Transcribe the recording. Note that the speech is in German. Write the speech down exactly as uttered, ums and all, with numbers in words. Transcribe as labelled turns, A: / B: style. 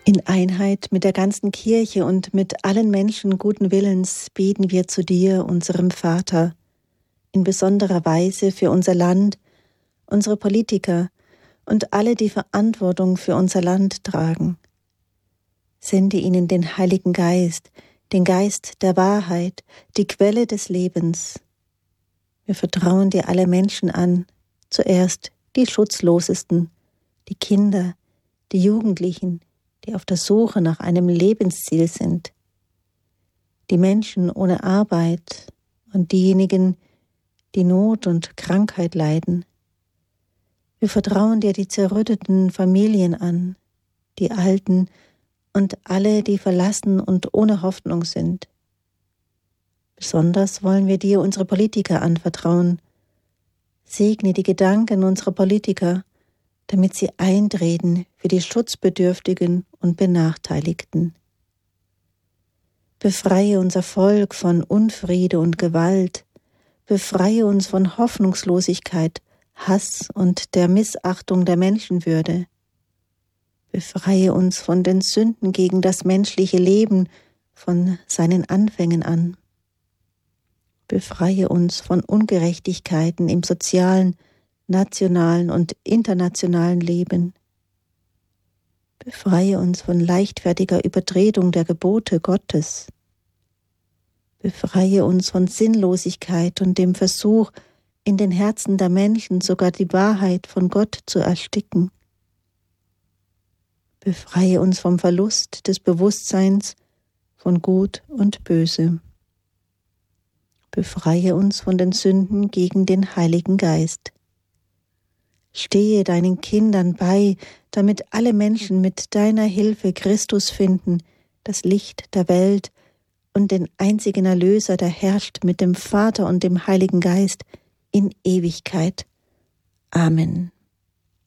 A: In Einheit mit der ganzen Kirche und mit allen Menschen guten Willens beten wir zu dir, unserem Vater, in besonderer Weise für unser Land, unsere Politiker und alle, die Verantwortung für unser Land tragen. Sende ihnen den Heiligen Geist, den Geist der Wahrheit, die Quelle des Lebens. Wir vertrauen dir alle Menschen an, zuerst die Schutzlosesten, die Kinder, die Jugendlichen, die auf der Suche nach einem Lebensziel sind, die Menschen ohne Arbeit und diejenigen, die Not und Krankheit leiden. Wir vertrauen dir die zerrütteten Familien an, die Alten und alle, die verlassen und ohne Hoffnung sind. Besonders wollen wir dir unsere Politiker anvertrauen. Segne die Gedanken unserer Politiker, damit sie eintreten für die Schutzbedürftigen und Benachteiligten. Befreie unser Volk von Unfriede und Gewalt, befreie uns von Hoffnungslosigkeit, Hass und der Missachtung der Menschenwürde. Befreie uns von den Sünden gegen das menschliche Leben von seinen Anfängen an. Befreie uns von Ungerechtigkeiten im sozialen, nationalen und internationalen Leben. Befreie uns von leichtfertiger Übertretung der Gebote Gottes. Befreie uns von Sinnlosigkeit und dem Versuch, in den Herzen der Menschen sogar die Wahrheit von Gott zu ersticken. Befreie uns vom Verlust des Bewusstseins von Gut und Böse. Befreie uns von den Sünden gegen den Heiligen Geist. Stehe deinen Kindern bei, damit alle Menschen mit deiner Hilfe Christus finden, das Licht der Welt und den einzigen Erlöser, der herrscht mit dem Vater und dem Heiligen Geist in Ewigkeit. Amen.